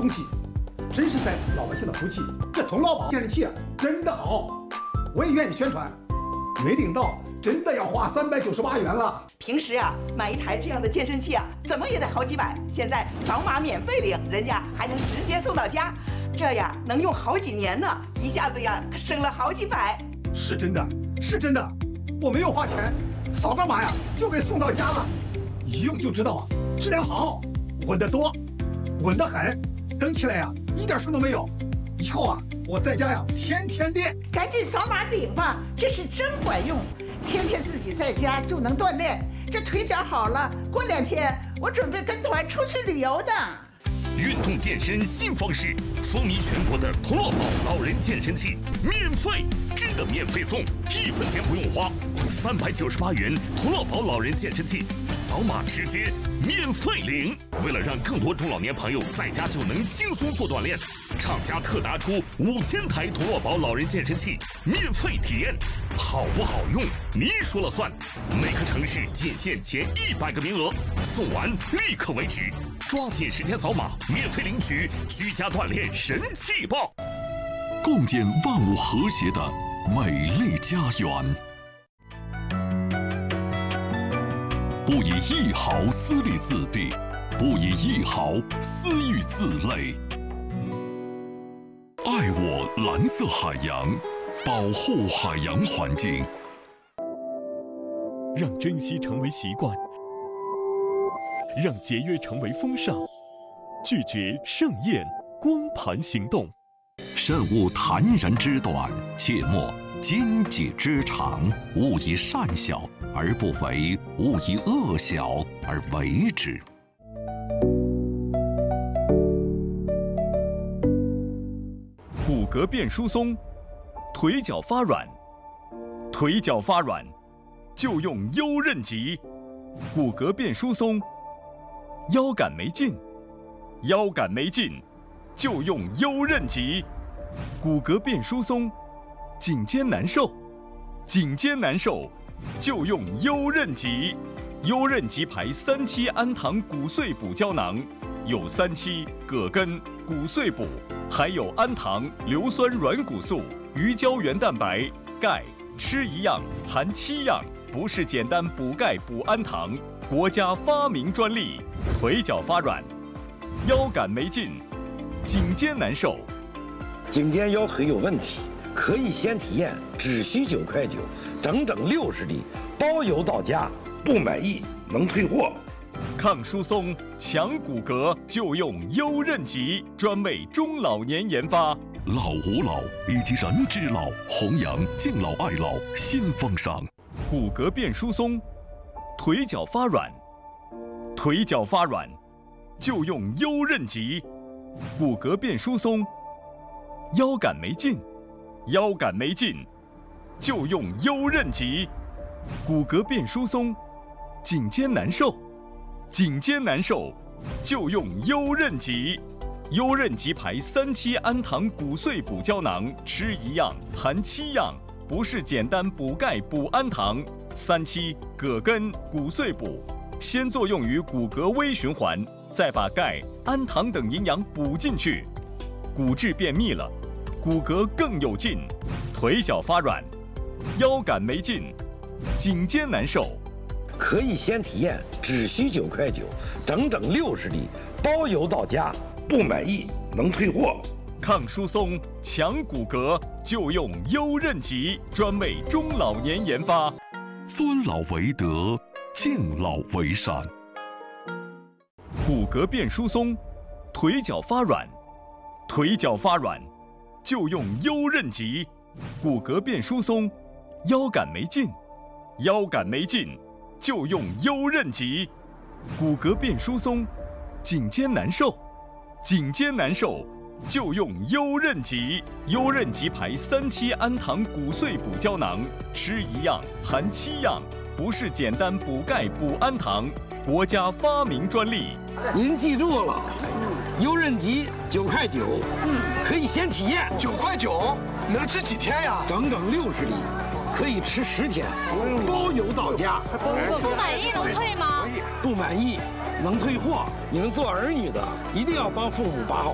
东西，真是在乎老百姓的福气。这中劳保健身器啊，真的好，我也愿意宣传。没领到，真的要花398元了。 平时啊，买一台这样的健身器啊，怎么也得好几百。现在扫码免费领，人家还能直接送到家，这呀能用好几年呢，一下子呀省了好几百。 是真的，是真的，我没有花钱，扫个码呀就给送到家了，一用就知道啊，质量好，稳得多，稳得很，蹬起来呀一点声都没有。以后啊，我在家呀天天练。 赶紧扫码领吧，这是真管用，天天自己在家就能锻炼，这腿脚好了，过2天我准备跟团出去旅游的。 运动健身新方式，风靡全国的同乐宝老人健身器免费，真的免费送，1分钱不用花，398元同乐宝老人健身器，扫码直接免费领。为了让更多中老年朋友在家就能轻松做锻炼，厂家特拿出5000台同乐宝老人健身器免费体验，好不好用你说了算。每个城市仅限前100个名额，送完立刻为止。抓紧时间扫码，免费领取居家锻炼神器包， 共建万物和谐的美丽家园。不以1毫私利自弊，不以1毫私欲自累。爱我蓝色海洋，保护海洋环境， 让珍惜成为习惯，让节约成为风尚，拒绝盛宴光盘行动。 慎勿坦然之短，切莫奸计之长。勿以善小而不为，勿以恶小而为之。 骨骼变疏松，腿脚发软，腿脚发软就用优韧极。骨骼变疏松，腰杆没劲，腰杆没劲就用优韧极。骨骼变疏松，颈肩难受，颈肩难受就用优韧极。优韧极牌3期氨糖骨碎补胶囊，有3期、葛根、骨碎补，还有氨糖、硫酸软骨素、鱼胶原蛋白、钙，吃一样含7样，不是简单补钙补氨糖，国家发明专利。腿脚发软，腰杆没劲，颈肩难受， 颈肩腰腿有问题，可以先体验，只需9.9块，整整60粒，包邮到家，不满意能退货。 抗疏松、强骨骼就用优韧极，专为中老年研发。 老吾老以及人之老，弘扬敬老爱老新风尚。 骨骼变疏松，腿脚发软，腿脚发软就用优韧极。骨骼变疏松，腰杆没劲，腰杆没劲就用优韧极。骨骼变疏松，颈肩难受，颈肩难受就用优韧极。优韧极牌3期氨糖骨碎补胶囊，吃一样含7样，不是简单补钙补氨糖。3期、葛根、骨碎补，先作用于骨骼微循环，再把钙、氨糖等营养补进去，骨质变密了，骨骼更有劲。腿脚发软，腰杆没劲，颈肩难受， 可以先体验，只需9.9块，整整60粒，包邮到家，不满意能退货。 抗疏松、强骨骼就用优韧极，专为中老年研发。 尊老为德，敬老为善。 骨骼变疏松，腿脚发软，腿脚发软就用优韧极。骨骼变疏松，腰杆没劲，腰杆没劲就用优韧极。骨骼变疏松，颈肩难受，颈肩难受就用优韧极。优韧极牌3期氨糖骨碎补胶囊，吃一样含7样，不是简单补钙补氨糖，国家发明专利。 您记住了，优韧极9.9块，可以先体验。 9.9块，能吃几天呀？ 整整60粒，可以吃10天，包邮到家。 不满意能退吗？ 不满意能退货。你们做儿女的一定要帮父母把好